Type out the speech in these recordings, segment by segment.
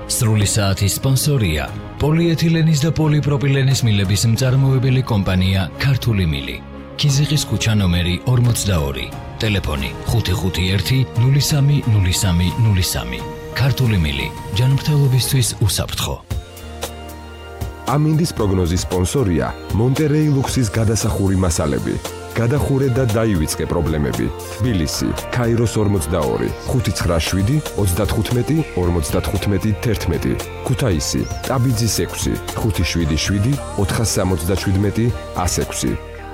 სრული საათის სპონსორია პოლიეთილენის და პოლიპროპილენის მილების მწარმოებელი კომპანია ქართული მილი. ქიზიყის ქუჩა ნომერი 42. ტელეფონი 551-030303. ქართული მილი. ჯანმრთელობისთვის უსაფრთხო. ამინდის პროგნოზის სპონსორია მონტერეი ლუქსის გადასახური მასალები. გადახურე და დაივიწყე პრობლემები. თბილისი, ქაიროს 42, 597 35 55 11. ქუთაისი, ტაბიძის 6, 577 477 106.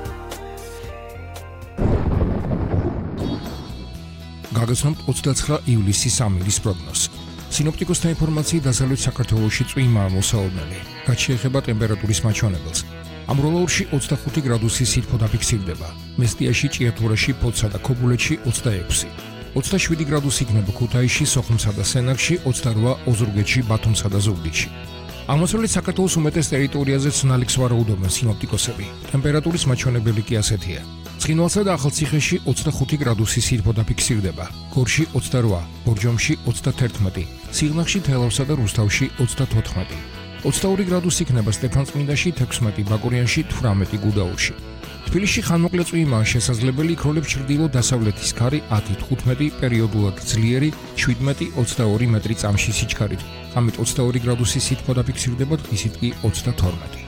გაგაცნობთ 29 ივლისის ამინდის პროგნოზს. სინოპტიკოსთა ინფორმაციით დასავლეთ საქართველოში წვიმაა მოსაოდნელი. რაც შეეხება ტემპერატურის მაჩვენებელს. ამროლაურში 25 გრადუსის სითბო დაფიქსირდება. მესტიაში, ჭიათურაში, ფოთსა და ქობულეთში 26. 27 გრადუსი იქნება ქუთაისში, სოხუმსა და სენაკში, 28 ოზურგეთში, ბათუმსა და ზუგდიდში. აღმოსავლეთ საქართველოს უმეტეს ტერიტორიაზე ცნალიქს ვარაუდობენ სინოპტიკოსები. ტემპერატურის მაჩვენებელი კი ასეთია. ცხინვალსა და ახალციხეში 25 გრადუსი სითბო დაფიქსირდება. გორში 28, ბორჯომში 31, სიღნაღში, თელავსა და რუსთავში 34. 22 გრადუსი იქნება სტეფანწმინდაში, 16 ბაკურიანში, 18 გუდაურში. თბილისში ხანმოკლე წვიმაა შესაძლებელი, იქროლებს ჩრდილო-დასავლეთის ქარი 10-15, პერიოდულად ძლიერი 17-22 მეტრი წამში სიჩქარით. ამით 22 გრადუსი სითბო დაფიქსირდება, დღისით კი 32.